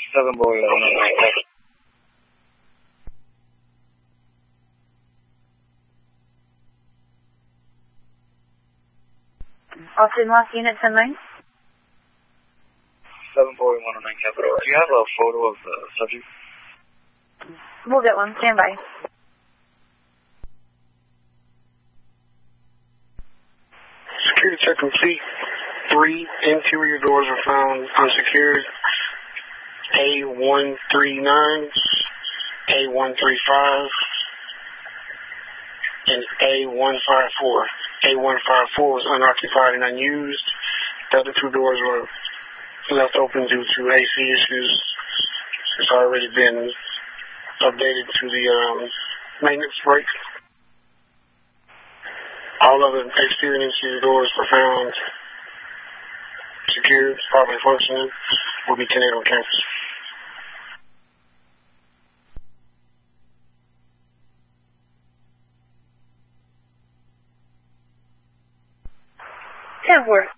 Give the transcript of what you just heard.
7 boy, 109. Austin Lost Unit 10-9. 7 boy, 109 Capital. Do you have a photo of the subject? We'll get one. Stand by. Security check complete. 3 interior doors were found unsecured. A139, A135, and A154. A154 was unoccupied and unused. The other 2 doors were left open due to AC issues. It's already been updated to the maintenance break. All other exterior and interior doors were found secured, properly functioning. Will be 10-8 on campus. Ten-4.